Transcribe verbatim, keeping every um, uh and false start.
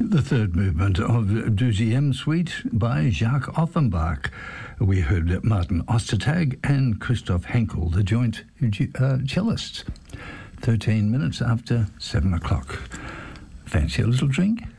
The third movement of Deuxième Suite by Jacques Offenbach. We heard Martin Ostertag and Christoph Henkel, the joint uh, cellists. Thirteen minutes after seven o'clock. Fancy a little drink?